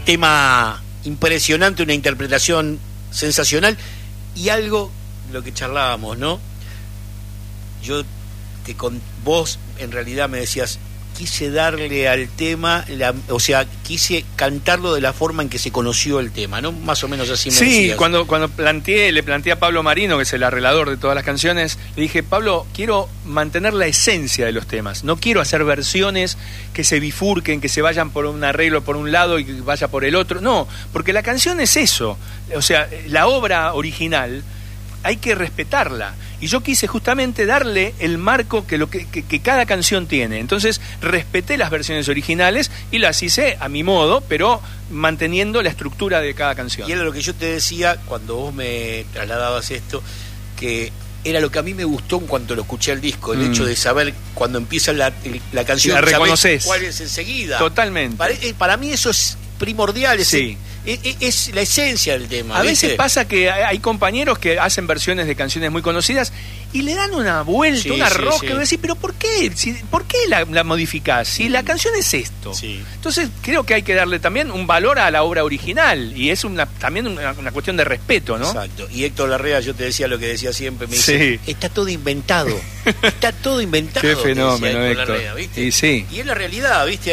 tema impresionante, una interpretación sensacional y algo, lo que charlábamos, ¿no? Yo, que con vos en realidad me decías, quise darle al tema, o sea, quise cantarlo de la forma en que se conoció el tema, ¿no? Más o menos así me decías. Sí, cuando le planteé a Pablo Marino, que es el arreglador de todas las canciones, le dije, Pablo, quiero mantener la esencia de los temas, no quiero hacer versiones que se bifurquen, que se vayan por un arreglo por un lado y que vaya por el otro, no, porque la canción es eso, o sea, la obra original hay que respetarla. Y yo quise justamente darle el marco que cada canción tiene. Entonces respeté las versiones originales y las hice a mi modo, pero manteniendo la estructura de cada canción. Y era lo que yo te decía cuando vos me trasladabas esto, que era lo que a mí me gustó en cuanto lo escuché al disco, el hecho de saber cuando empieza la canción, la reconoces cuál es enseguida. Totalmente. Para mí eso es primordial, sí. Es la esencia del tema. A ¿viste? veces pasa que hay compañeros que hacen versiones de canciones muy conocidas y le dan una vuelta, sí, una rosca, y sí. decís, pero ¿por qué? ¿Por qué la modificás? Si la canción es esto. Sí. Entonces creo que hay que darle también un valor a la obra original y es también una cuestión de respeto, ¿no? Exacto. Y Héctor Larrea, yo te decía lo que decía siempre, me dice, está todo inventado. Está todo inventado. Qué fenómeno, Héctor Héctor. Larrea, ¿viste? Y sí. Y es la realidad, ¿viste?